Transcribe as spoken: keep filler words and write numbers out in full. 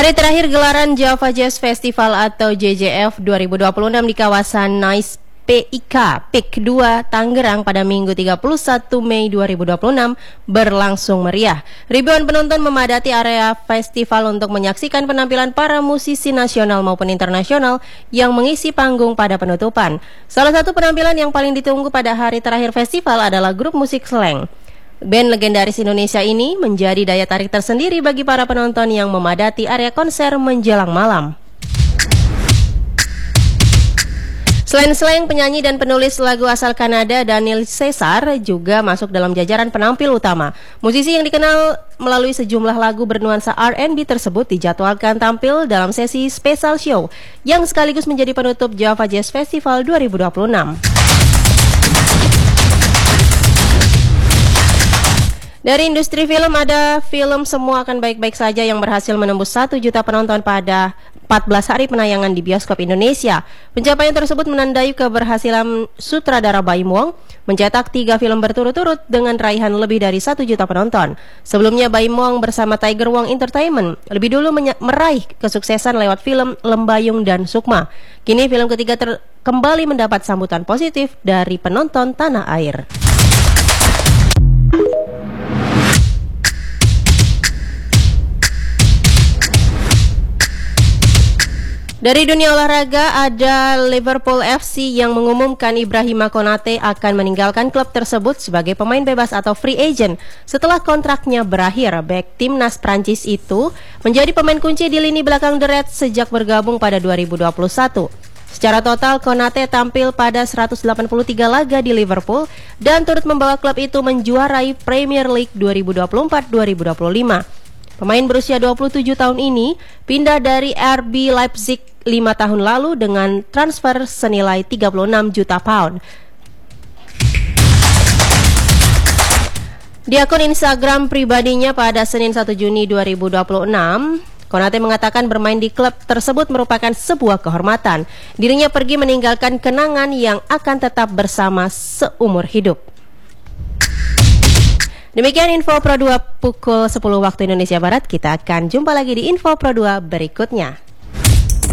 Hari terakhir gelaran Java Jazz Festival atau J J F dua ribu dua puluh enam di kawasan Nice P I K P I K dua Tangerang pada Minggu tiga puluh satu Mei dua ribu dua puluh enam berlangsung meriah. Ribuan penonton memadati area festival untuk menyaksikan penampilan para musisi nasional maupun internasional yang mengisi panggung pada penutupan. Salah satu penampilan yang paling ditunggu pada hari terakhir festival adalah grup musik Slank. Band legendaris Indonesia ini menjadi daya tarik tersendiri bagi para penonton yang memadati area konser menjelang malam. Selain Slank, penyanyi dan penulis lagu asal Kanada Daniel Caesar juga masuk dalam jajaran penampil utama. Musisi yang dikenal melalui sejumlah lagu bernuansa R and B tersebut dijadwalkan tampil dalam sesi special show yang sekaligus menjadi penutup Java Jazz Festival dua ribu dua puluh enam. Dari industri film ada film Semua Akan Baik-Baik Saja yang berhasil menembus satu juta penonton pada empat belas hari penayangan di bioskop Indonesia. Pencapaian tersebut menandai keberhasilan sutradara Baim Wong mencetak tiga film berturut-turut dengan raihan lebih dari satu juta penonton. Sebelumnya Baim Wong bersama Tiger Wong Entertainment lebih dulu meraih kesuksesan lewat film Lembayung dan Sukma. Kini film ketiga ter- kembali mendapat sambutan positif dari penonton tanah air. Dari dunia olahraga, ada Liverpool F C yang mengumumkan Ibrahima Konate akan meninggalkan klub tersebut sebagai pemain bebas atau free agent setelah kontraknya berakhir. Bek timnas Prancis itu menjadi pemain kunci di lini belakang The Reds sejak bergabung pada dua ribu dua puluh satu. Secara total, Konate tampil pada seratus delapan puluh tiga laga di Liverpool dan turut membawa klub itu menjuarai Premier League dua ribu dua puluh empat dua ribu dua puluh lima. Pemain berusia dua puluh tujuh tahun ini pindah dari R B Leipzig lima tahun lalu dengan transfer senilai tiga puluh enam juta pound. Di akun Instagram pribadinya pada Senin satu Juni dua ribu dua puluh enam, Konate mengatakan bermain di klub tersebut merupakan sebuah kehormatan. Dirinya pergi meninggalkan kenangan yang akan tetap bersama seumur hidup. Demikian Info Pro dua pukul sepuluh waktu Indonesia Barat. Kita akan jumpa lagi di Info Pro dua berikutnya.